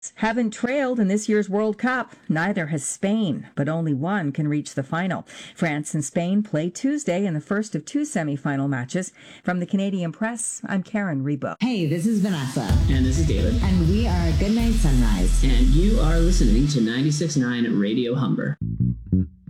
haven't trailed in this year's World Cup. Neither has Spain, but only one can reach the final. France and Spain play Tuesday in the first of two semifinal matches. From the Canadian Press, I'm Karen Rebo. Hey, this is Vanessa. And this is David. And we are Goodnight Sunrise. And you are listening to 96.9 Radio Humber.